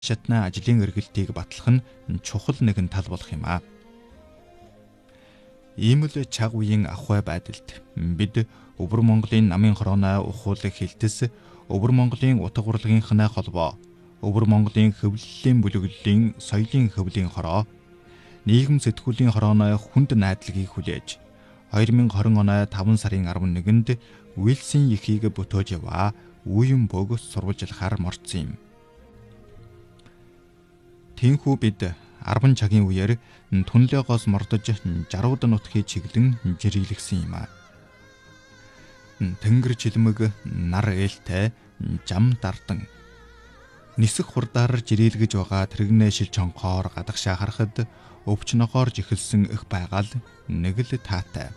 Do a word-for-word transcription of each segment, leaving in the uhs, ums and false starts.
шатны ажлын эргэлтийг батлах нь чухал нэгэн тал болох юм а. Ийм л чаг үеийн ахуй байдалд бид Өвөр Монголын намын хорооны ухуулах хилтэс, Өвөр Монголын утга урлагийнхны холбоо, Өвөр Монголын хөвлөлийн бүлэглэлийн соёлын хөвлийн хороо, нийгэм сэтгүүлийн хорооны хүнд найдлагыг хүлээж хоёр мянга хорин оны таван сарын арван нэгэнд Уилсын эхийг бүтөөж яваа Уян бөөг сурвалжлахаар морцсон юм. Тинхүү бид арван цагийн үеэр түнлээгоос мордож жарууд нутгийг чиглэн жирэлгсэн юм а. Тэнгэр жилмэг нар ээлтэй жам дардан нисэх хурдаар жирэлгэж байгаа тэрэгнээ шил чонхоор гадагшаа харахад өвч нохоорж эхэлсэн их байгаал нэг л таатай.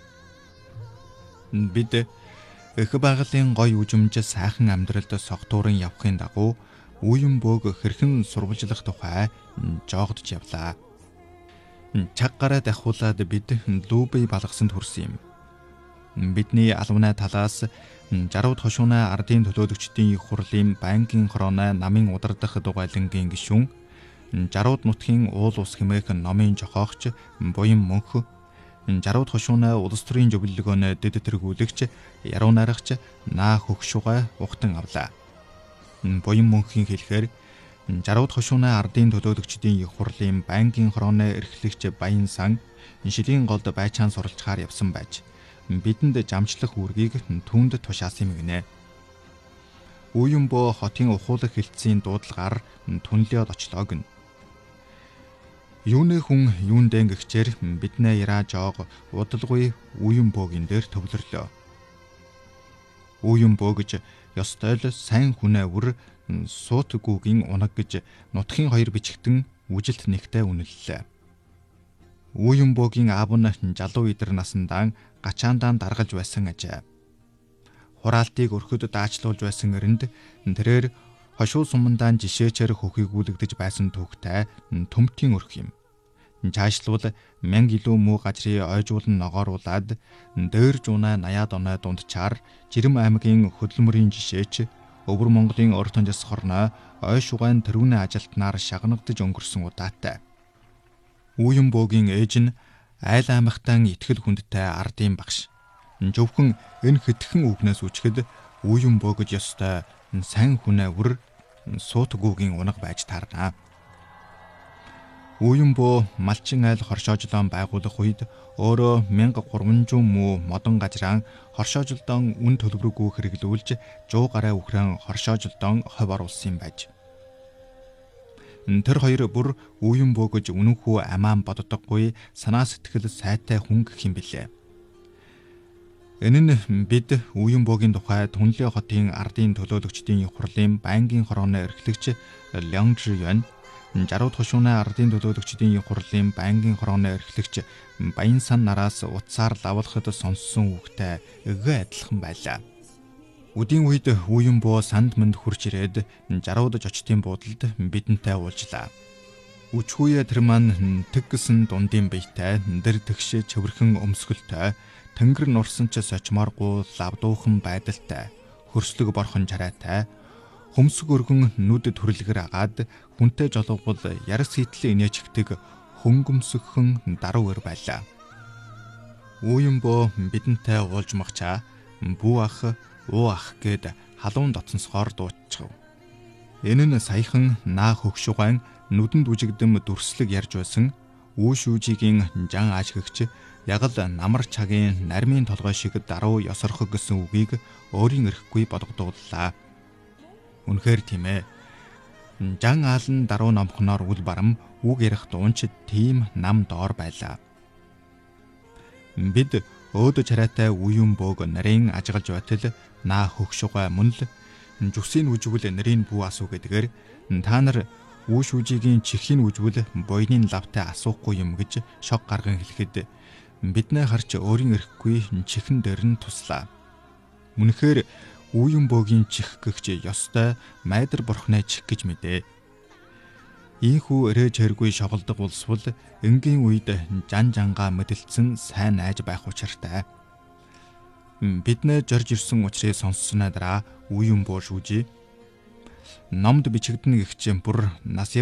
Бид их байгалийн гой үжимж сайхан амьдралд согтууран явахын дагуу Уян бөөг хэрхэн сурвалжлах тухай жоогдож явлаа. Чаг гараа дахиулаад бид Лүбэй балгасанд хүрсэн юм. Бидний албаны талаас жарууд хошууны ардын төлөөлөгчдийн хурлын байнгын хорооны намын удирдах дугайлангийн гишүүн, жарууд нутгийн уул ус хэмээх номын жохоогч буян мөнх, жарууд хошууны улс төрийн зөвлөлгөөний дэд тэргүүлэгч яруу найрагч наа хөгшугай ухтан авлаа. Буян мөнхийн хэлэхээр жарууд хошууны ардын төлөөлөгчдийн хурлын байнгын хорооны эрхлэгч Баян сан шилийн голд байчаан суралцахаар явсан байж бидэнд жамчлах үүргийг түүнд тушаасан юм гинэ. Уян бөө хотын ухуулах хилцийн дуудлагаар түнлээд очлоо гин. Юуны хүн юундэн гихчээр биднээ яраа жоог удалгүй Уян бөөгийн дээр төвлөрлөө. Уян бөө гэж ёстой л сайн хүнээ үр суутгүүгийн унаг гэж нутгийн хоёр бичгтэн үжилт нэгтэй үнэллээ. Уян бөөгийн аав нь жалуу идэр насандаа гачаандаа даргалж байсан ажээ. Хураалтыг өрхөд даачлуулж байсан эрэнд тэрээр хошуу сумандаа жишээчээр хөхийгүүлэгдэж байсан түүхтэй төмтийн өрх юм. Чаашлуул мянга илүү муу гажрыг ойжуулан ногооруулад дээр жуунаа наяад оноо дундчаар Жирэм аймгийн хөдөлмөрийн жишээч Өвөр Монголын Ортон жас хорноо ой шугайн тэрүүний ажилтнаар шагнагдж өнгөрсөн удаатай. Уян бөөгийн ээж нь айл аймагтан итгэл хүндтэй ардын багш. Зөвхөн энэ хитгэн үгнээс үчгэд Уян бөө гэж ёстой сайн хүнээ үр суутгүүгийн унаг байж таарнаа. Уян бөө малчин айл хоршоожлон байгуулах үед өөрөө мянга гурван зуун муу модон гажраан хоршоожлон үн төлбөргүй хэрэглүүлж жуу гараа үхрэн хоршоожлон хов оруулсан юм байж. Тэр хоёр бүр Уян бөө гэж үнэнхүү амаан боддоггүй санаа сэтгэл сайтай хүн гэх юм билээ. Энэ нь бид Уян бөөгийн тухай Түнлээ хотын ардын төлөөлөгчдийн хурлын байнгын хорооны эрхлэгч Лян Жиюан, жарууд хошууны ардын төлөөлөгчдийн хурлын байнгын хорооны эрхлэгч Баян сан нараас утсаар лавлахад сонссон үгтэй эгэ адилхан байлаа. Үдийн үед Уян бөө санд мэнд хурж ирээд жаруудж очтын буудалд бидэнтэй уулзлаа. Үчхүүе тэр маань тэг гисэн дундын биетэй дэр тэгш чөвөрхөн өмсгөлтэй тэнгэр нурсан ч сочмооргүй лавдуухан байдалтай хөрслөг борхон чарайтай хөмсг өргөн нүд төрлгөр агаад хүнтэй жоловбол ярс хийтлээ инээчгдэг хөнгөмсгөн даруй өр байлаа. Уян бөө бидэнтэй уулж магчаа бүү ах уу ах гэд халуун дотсонсгоор дууччихв. Энэ нь саяхан наа хөгшугайн нүдэнд үжигдэм дүрслэг ярьж байсан үү шүүжигийн жан аажгэгч яг л намар цагийн нармын толгой шиг даруй ёсорхог гэсэн үгийг өөрийн эрэхгүй бодогдууллаа. Үнэхээр тийм ээ. Жан аалн даруй номхоноор үл барам үг ярих дуунч тийм нам доор байлаа. Бид өөдө чарайтай Уян бөөг нарийн ажиглаж байтал наа хөгшугай мөн л жүсийн үжигүүл нарийн бүү асуу гэдгээр та нар үү шүүжигийн чихийн үжигүүл буйны лавтай асуухгүй юм гэж шог гарган хэлэхэд биднээ харж өөрийн эрэхгүй чихэн дээр нь туслаа. Үнэхээр Уян бөөгийн чих гэгч ёстой майдар бурхны чих гэж мэдээ. Ийхүү өрөөж хэргүй шоголдог улсвал энгийн үед жан жангаа мэдэлцэн сайн найж байх учиртай. Биднээ жорж ирсэн учрыг сонссноо дараа Уян бөө шүүжээ. номд бичигдэнэ гэх чинь бүр нас